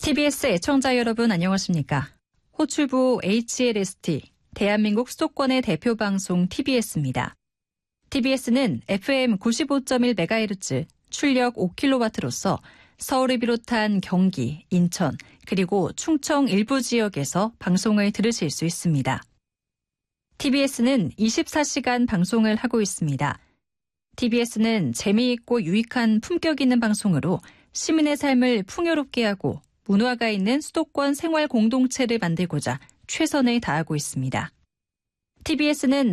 TBS 애청자 여러분 안녕하십니까? 호출부 HLST, 대한민국 수도권의 대표 방송 TBS입니다. TBS는 FM 95.1MHz, 출력 5kW로서 서울을 비롯한 경기, 인천, 그리고 충청 일부 지역에서 방송을 들으실 수 있습니다. TBS는 24시간 방송을 하고 있습니다. TBS는 재미있고 유익한 품격 있는 방송으로 시민의 삶을 풍요롭게 하고 문화가 있는 수도권 생활 공동체를 만들고자 최선을 다하고 있습니다. TBS는